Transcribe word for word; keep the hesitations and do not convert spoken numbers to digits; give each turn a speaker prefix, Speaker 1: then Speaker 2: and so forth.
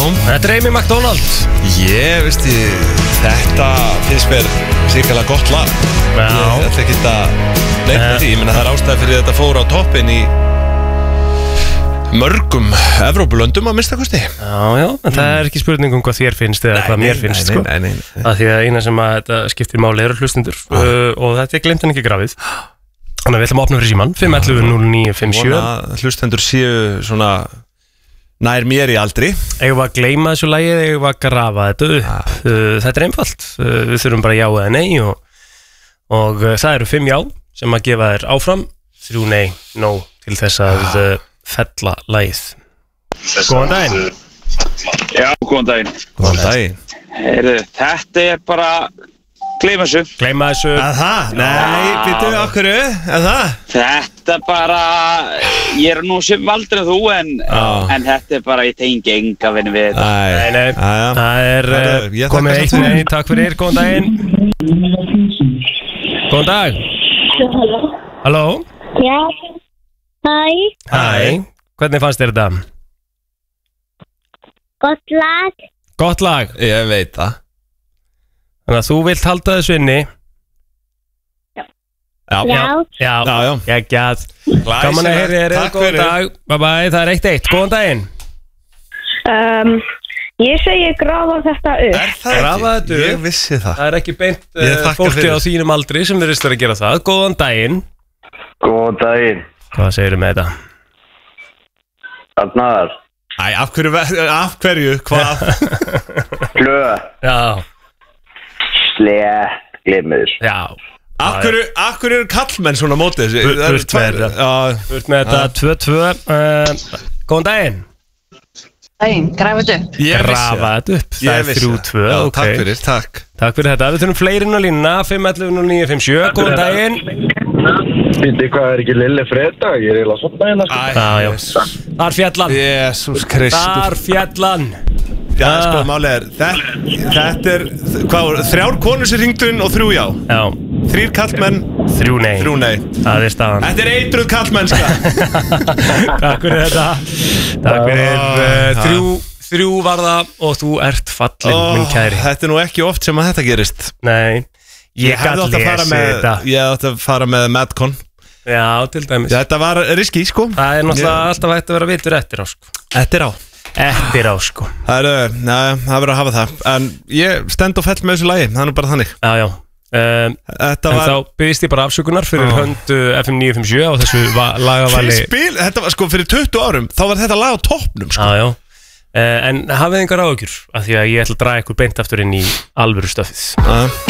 Speaker 1: Þetta er Amy Macdonald.
Speaker 2: Ég, veist ég, þetta finnst mér sérkæðlega gott lag.
Speaker 1: Já.
Speaker 2: Ég ætla ekki að leita því, ég menna það er ástæði fyrir þetta fór á toppin í mörgum Evrópulöndum að mista kosti.
Speaker 1: Já, já, en það er ekki spurning um hvað þér finnst eða hvað mér finnst, sko.
Speaker 2: Nei, nei, nei.
Speaker 1: Af því að eina sem að þetta skiptir máli eru hlustundur uh, og þetta er glemt en ekki grafið. Þannig að við ætlum að opna fyrir síman fimm ellefu núll níu fimm sjö.
Speaker 2: Vona hlustendur séu svona nær mér í aldri.
Speaker 1: Eigum við að gleyma þessu lagi eða eigum við að grafa þetta upp. uh, Þetta er einfalt, uh, við þurfum bara já eða nei og, og uh, það eru fimm já sem að gefa þér áfram, þrjú nei, no til þess að uh, fella lagið. Góðan daginn.
Speaker 3: Já, góðan daginn.
Speaker 2: Góðan daginn.
Speaker 3: Heyrðu, þetta er bara gleyma þessu.
Speaker 1: Gleyma þessu.
Speaker 2: Að það? Nei, býttu við okkur. Að það?
Speaker 3: Þetta bara, ég er nú sem valdur en þú en, en þetta er bara, ég tengi enga vinni við þetta.
Speaker 1: Nei, nei, það er uh, komið eitt nei, takk fyrir, góðan daginn. Góðan dag.
Speaker 4: Halló.
Speaker 1: Halló.
Speaker 4: Já. Hæ.
Speaker 1: Hæ, hvernig fannst þér þetta?
Speaker 4: Gott lag.
Speaker 1: Gott lag.
Speaker 2: Ég veit það.
Speaker 1: Þannig að þú vilt halda þessu inni.
Speaker 4: Já.
Speaker 1: Já.
Speaker 4: Já.
Speaker 1: Já.
Speaker 2: Já, já.
Speaker 1: Geggjað. Gaman að heyra þér.
Speaker 2: Takk
Speaker 1: Góðan
Speaker 2: fyrir.
Speaker 1: dag. Bye bye, það er eitt eitt. Góðan daginn.
Speaker 4: Um, ég segi grafa þetta upp.
Speaker 2: Er það
Speaker 1: Grafa
Speaker 2: ekki?
Speaker 1: þetta upp.
Speaker 2: Ég vissi það.
Speaker 1: Það er ekki beint
Speaker 2: Ég
Speaker 1: uh,
Speaker 2: þakka
Speaker 1: fólki
Speaker 2: fyrir.
Speaker 1: á þínum aldri sem virðist vera að gera það. Góðan daginn.
Speaker 5: Góðan daginn.
Speaker 1: Hvað segirðu með þetta?
Speaker 5: Arnar.
Speaker 2: Æ, af hverju, af hverju, hvað?
Speaker 5: Flöð.
Speaker 1: Já.
Speaker 5: Slett, glimur.
Speaker 1: Já.
Speaker 2: Af hverju, af hverju eru kallmenn svona mótið þessu?
Speaker 1: Burt- burt með þetta. Burt með þetta, tvö tvö. uh, Góðan daginn.
Speaker 6: Daginn, grafa þetta upp.
Speaker 2: Ég vissi
Speaker 1: Grafa
Speaker 2: það.
Speaker 1: þetta upp. Það
Speaker 2: Ég
Speaker 1: er
Speaker 2: vissi
Speaker 1: þrjú
Speaker 2: það.
Speaker 1: tvö.
Speaker 2: Já,
Speaker 1: ok.
Speaker 2: takk fyrir, takk.
Speaker 1: Takk fyrir þetta. Við þurfum fleirinn á línuna. fimm ellefu núll níu fimm sjö. Góðan daginn.
Speaker 5: Býtti hvað er ekki Lilli fredag? Ég er eiginlega svona hérna sko.
Speaker 1: Já, já. Þar fjallan.
Speaker 2: Jésús Kristur.
Speaker 1: Þar fjallan.
Speaker 2: Já, sko, málið er, þetta, þetta er, hvað voru, þrjár konur sem hringdu inn og þrjú já.
Speaker 1: Já.
Speaker 2: Þrýr kallmenn,
Speaker 1: Þrjú nei.
Speaker 2: þrjú nei.
Speaker 1: Það er staðan.
Speaker 2: Þetta er eitruð kallmennska.
Speaker 1: Takk fyrir þetta. Takk fyrir uh, þrjú, þrjú var það og þú ert fallin,
Speaker 2: Ó,
Speaker 1: minn kæri.
Speaker 2: Þetta er nú ekki oft sem að þetta gerist.
Speaker 1: Nei, ég
Speaker 2: hefði
Speaker 1: gat
Speaker 2: átt að fara
Speaker 1: lesið
Speaker 2: með,
Speaker 1: þetta.
Speaker 2: ég átt að fara með Madcon.
Speaker 1: Já, til dæmis.
Speaker 2: Þetta var riski, sko.
Speaker 1: Það er náttúrulega
Speaker 2: Ég-
Speaker 1: alltaf hægt að vera vitur eftir á, sko.
Speaker 2: Þetta er á.
Speaker 1: Eftir á, sko.
Speaker 2: Það er, neða, það verður að hafa það. En ég stend og fell með þessu lagi, það er nú bara þannig.
Speaker 1: Já, já. Um,
Speaker 2: Þetta
Speaker 1: en
Speaker 2: var...
Speaker 1: þá byggðist ég bara afsökunar fyrir
Speaker 2: Já.
Speaker 1: hönd uh, F M níu fimm sjö á þessu va- lagavali.
Speaker 2: Fyrir spil, þetta var sko fyrir tuttugu árum, þá var þetta lag á toppnum, sko.
Speaker 1: Já, já. Uh, en hafið engar áhugjur, af því að ég ætla að draga ykkur beint aftur inn í alvöru stöfið.
Speaker 2: Já.